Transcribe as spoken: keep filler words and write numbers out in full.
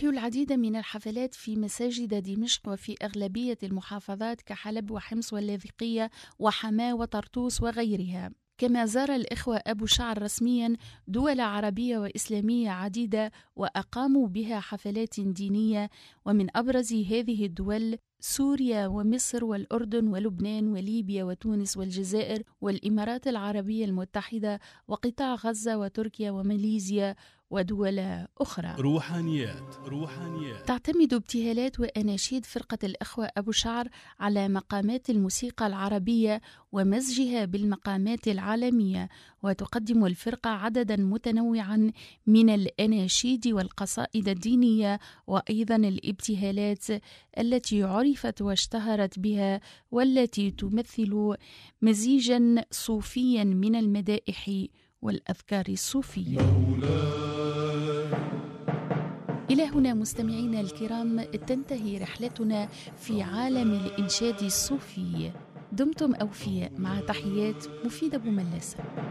العديد من الحفلات في مساجد دمشق وفي أغلبية المحافظات كحلب وحمص واللاذقية وحماة وطرطوس وغيرها. كما زار الإخوة أبو شعر رسميا دول عربية وإسلامية عديدة وأقاموا بها حفلات دينية، ومن أبرز هذه الدول سوريا ومصر والأردن ولبنان وليبيا وتونس والجزائر والإمارات العربية المتحدة وقطاع غزة وتركيا وماليزيا ودول أخرى. روحانيات روحانيات تعتمد ابتهالات وأناشيد فرقة الأخوة أبو شعر على مقامات الموسيقى العربية ومزجها بالمقامات العالمية، وتقدم الفرقة عددا متنوعا من الأناشيد والقصائد الدينية وأيضا الابتهالات التي عرفت واشتهرت بها، والتي تمثل مزيجا صوفيا من المدائح والأذكار الصوفية. إلى هنا مستمعينا الكرام تنتهي رحلتنا في عالم الإنشاد الصوفي. دمتم أوفياء، مع تحيات مفيدة بوملاسة.